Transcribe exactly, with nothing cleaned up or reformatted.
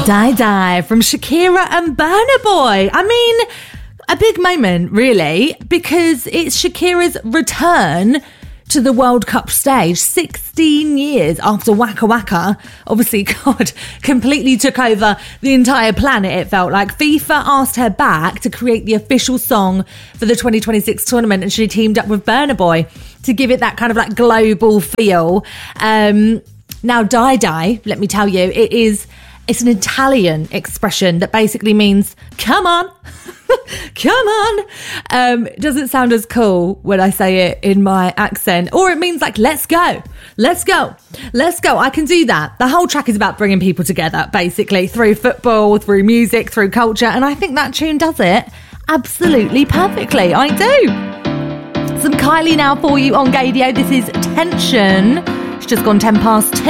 Die Die from Shakira and Burna Boy. I mean, a big moment, really, because it's Shakira's return to the World Cup stage sixteen years after Waka Waka. Obviously, God, completely took over the entire planet, it felt like. FIFA asked her back to create the official song for the twenty twenty-six tournament, and she teamed up with Burna Boy to give it that kind of like global feel. Um, now, Die Die, let me tell you, it is... It's an Italian expression that basically means, come on, come on. Um, it doesn't sound as cool when I say it in my accent. Or it means like, let's go, let's go, let's go. I can do that. The whole track is about bringing people together, basically, through football, through music, through culture. And I think that tune does it absolutely perfectly. I do. Some Kylie now for you on Gadio. This is Tension. It's just gone ten past two.